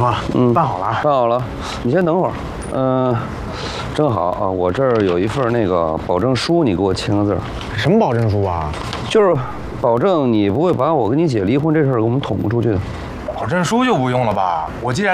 夫，办好了。 办好了，你先等会儿。正好啊，我这儿有一份那个保证书，你给我签个字。 什么保证书啊？ 就是保证你不会把我跟你姐离婚这事儿给我们捅出去的。 保证书就不用了吧？我既然